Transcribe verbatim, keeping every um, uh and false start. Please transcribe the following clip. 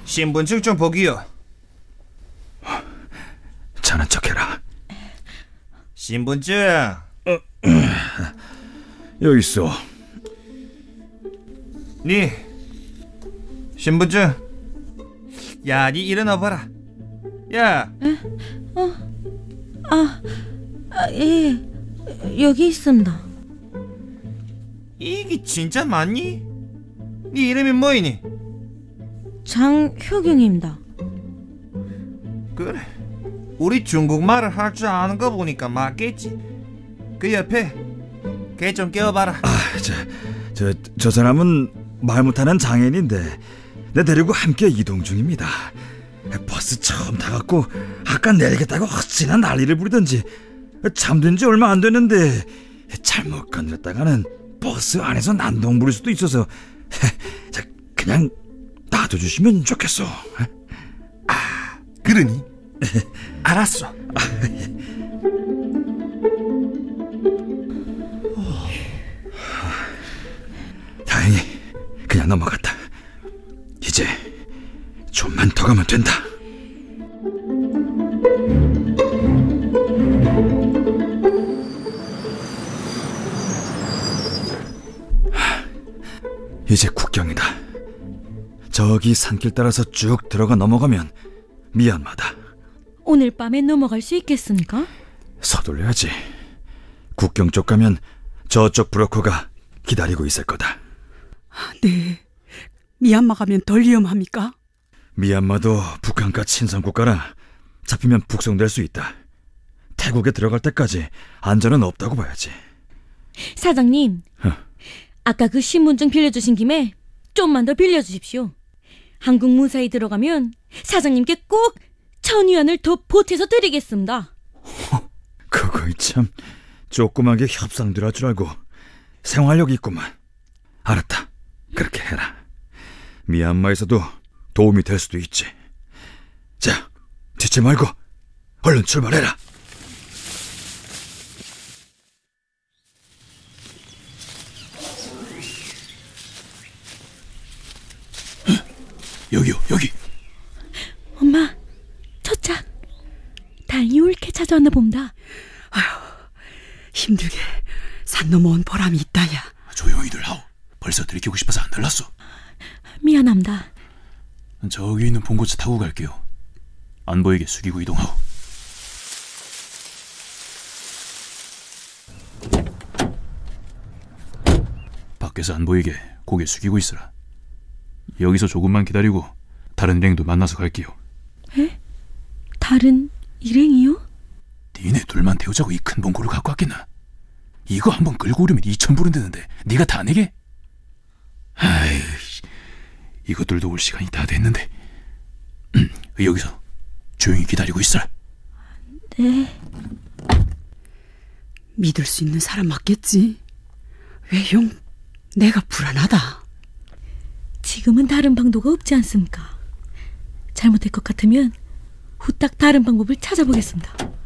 신분증 좀 보기요. 자는 척해라. 신분증. 어, 여기 있어. 니 신분증. 야, 니 일어나 봐라. 야. 에? 어. 아, 아, 예. 여기 있습니다. 이게 진짜 맞니? 네 이름이 뭐이니? 장효경입니다. 그래, 우리 중국말을 할 줄 아는 거 보니까 맞겠지. 그 옆에 걔 좀 깨워봐라. 아, 저, 저, 저 사람은 말 못하는 장애인인데 내 데리고 함께 이동 중입니다. 버스 처음 타갖고 아까 내리겠다고 어찌나 난리를 부리던지 잠든 지 얼마 안 됐는데 잘못 건드렸다가는 버스 안에서 난동 부릴 수도 있어서 그냥 놔둬주시면 좋겠어. 아, 그러니? 알았어. 다행히 그냥 넘어갔다. 이제 좀만 더 가면 된다. 이제 국경이다. 저기 산길 따라서 쭉 들어가 넘어가면 미얀마다. 오늘 밤에 넘어갈 수 있겠습니까? 서둘러야지. 국경 쪽 가면 저쪽 브로커가 기다리고 있을 거다. 네. 미얀마 가면 덜 위험합니까? 미얀마도 북한과 친선 국가라 잡히면 북송될 수 있다. 태국에 들어갈 때까지 안전은 없다고 봐야지. 사장님, 어. 아까 그 신분증 빌려주신 김에 좀만 더 빌려주십시오. 한국 무사히 들어가면 사장님께 꼭 천위안을 더 보태서 드리겠습니다. 그거 참 조그맣게 협상들 줄 알고 생활력이 있구만. 알았다, 그렇게 해라. 미얀마에서도 도움이 될 수도 있지. 자, 뒤지 말고 얼른 출발해라. 여기요, 여기. 엄마, 첫짝. 다행히 옳게 찾아왔나 봅니다. 아휴, 힘들게 산 넘어온 보람이 있다야. 조용히들 하오. 벌써 들키고 싶어서 안 들렀어. 미안합니다. 저기 있는 봉고차 타고 갈게요. 안 보이게 숙이고 이동하오. 밖에서 안 보이게 고개 숙이고 있으라. 여기서 조금만 기다리고 다른 일행도 만나서 갈게요. 에? 다른 일행이요? 니네 둘만 태우자고 이 큰 봉고를 갖고 왔겠나? 이거 한번 끌고 오려면 이천 불은 되는데 네가 다 내게? 아이, 이것들도 올 시간이 다 됐는데. 여기서 조용히 기다리고 있어라. 네. 믿을 수 있는 사람 맞겠지? 왜 형, 내가 불안하다. 지금은 다른 방도가 없지 않습니까? 잘못될 것 같으면 후딱 다른 방법을 찾아보겠습니다.